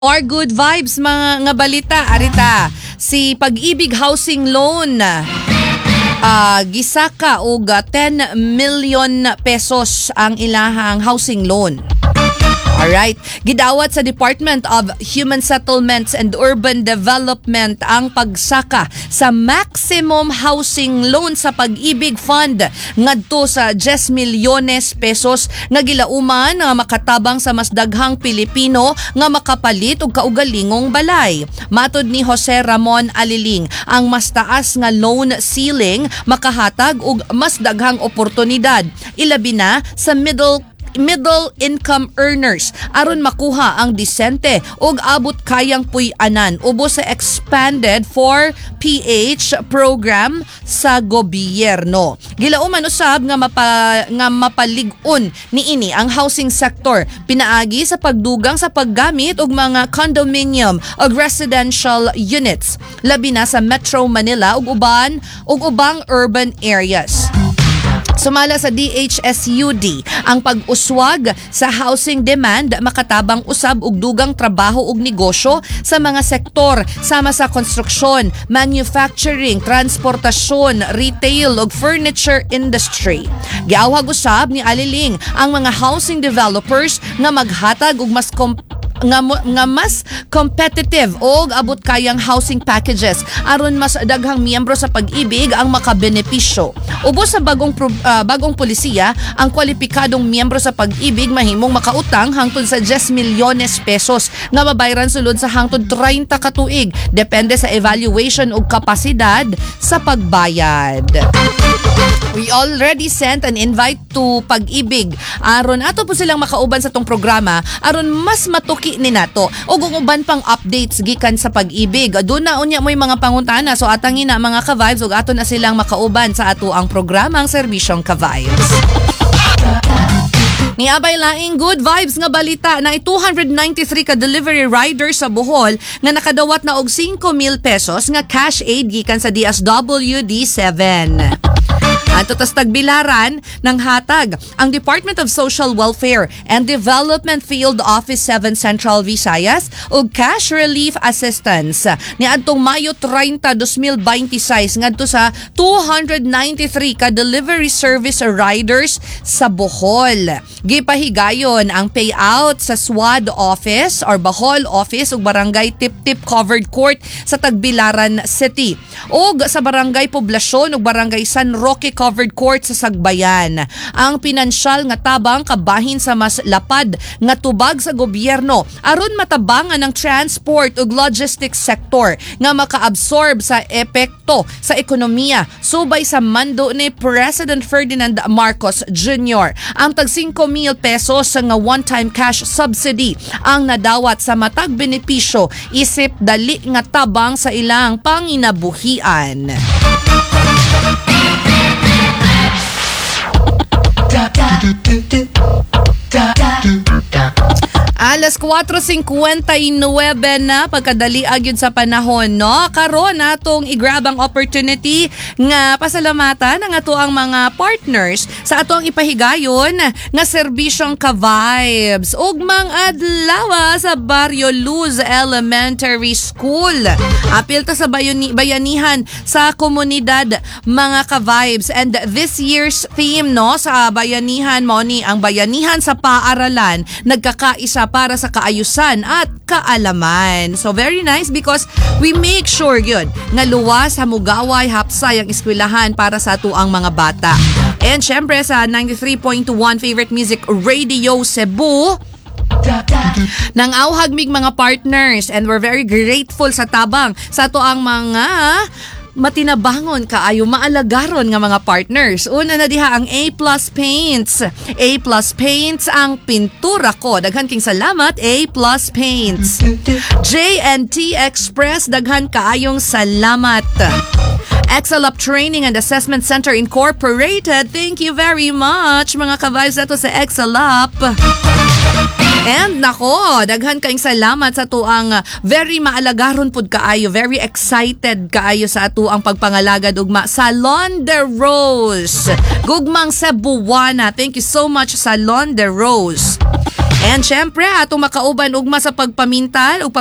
Or good vibes mga nga balita arita si Pag-ibig Housing Loan gisaka og 10 million pesos ang ilahang housing loan. Alright, gidawat sa Department of Human Settlements and Urban Development ang pagsaka sa maximum housing loan sa Pag-ibig Fund ngadto sa 10 milyones pesos nga gilauman nga makatabang sa mas daghang Pilipino nga makapalit og kaugalingong balay. Matod ni Jose Ramon Aliling, ang mas taas nga loan ceiling makahatag og mas daghang oportunidad ilabi na sa middle income earners aron makuha ang disente ug abot kayang puy-anan ubos sa expanded 4PH program sa gobyerno. Gilauman usab nga mapalig-on niini ang housing sector pinaagi sa pagdugang sa paggamit og mga condominium ug residential units labi na sa Metro Manila ug ubang urban areas. Sumala sa DHSUD ang pag-uswag sa housing demand makatabang usab og dugang trabaho ug negosyo sa mga sektor sama sa construction, manufacturing, transportasyon, retail ug furniture industry. Giawhag usab ni Aliling ang mga housing developers nga maghatag og mas competitive o abot kayang housing packages aron mas daghang miyembro sa Pag-ibig ang makabenepisyo. Ubos sa bagong polisiya, ang kwalipikadong miyembro sa Pag-ibig mahimong makautang hangtod sa 10 milyones pesos nga mabayran sulod sa hangtod 30 ka tuig depende sa evaluation ug kapasidad sa pagbayad. We already sent an invite to Pag-ibig aron ato po silang makauban sa tong programa aron mas matuki ni nato ug uban pang updates gikan sa Pag-ibig. Doon na unya mo'y mga pangutana so atangin na mga ka-vibes ug ato na silang makauban sa ato ang programang Serbisyong Ka-Vibes. Niabay laing good vibes nga balita na 293 ka delivery riders sa Bohol nga nakadawat na og 5,000 pesos nga cash aid gikan sa DSWD-7. Ato tas tagbilaran ng hatag ang Department of Social Welfare and Development Field Office 7 Central Visayas ug cash relief assistance ni adtong Mayo 30, 2026 ngadto sa 293 ka delivery service riders sa Bohol. Gipahigayon ang payout sa SWAD office or Bohol office ug Barangay Tip-Tip Covered Court sa Tagbilaran City ug sa Barangay Poblasyon ug Barangay San Roque Covered Court sa Sagbayan. Ang pinansyal nga tabang kabahin sa mas lapad nga tubag sa gobyerno aron matabangan ang transport ug logistics sector nga makaabsorb sa epekto sa ekonomiya subay sa mando ni President Ferdinand Marcos Jr. Ang tag 5,000 pesos nga one-time cash subsidy ang nadawat sa matag benepisyo isip dali nga tabang sa ilang panginabuhian. Alas 4:59 na pagkadali agyud sa panahon no karon natong i-grab ang opportunity nga pasalamatan ang ato ang mga partners sa atong ipahigayon nga Serbisyong Ka-Vibes ug adlaw sa Barrio Luz Elementary School. Apil ta sa bayanihan sa komunidad mga Ka-Vibes and this year's theme no sa bayanihan mo ni ang bayanihan sa paaralan nagkakaisa para sa kaayusan at kaalaman. So very nice because we make sure yun nga luwas, hamugaway, hapsay ang eskwelahan para sa ato ang mga bata. And syempre sa 93.1 Favorite Music Radio Cebu nang auhag mig mga partners and we're very grateful sa tabang sa ato ang mga matinabangon kaayo maalagaron nga mga partners. Una na diha ang A+ Paints. A+ Paints ang pintura ko. Daghan king salamat A+ Paints. J&T Express daghan kaayong salamat. Excelup Training and Assessment Center Incorporated. Thank you very much mga ka-vibes nato sa Excelup. And nako, daghan kaayong salamat sa tuang very maalagaron pud kaayo, very excited kaayo sa ato ang pagpangalagad ugma Salon de Rose. Gugmang Cebuana. Thank you so much Salon de Rose. And syempre, atong makauban ugma sa pagpamintal o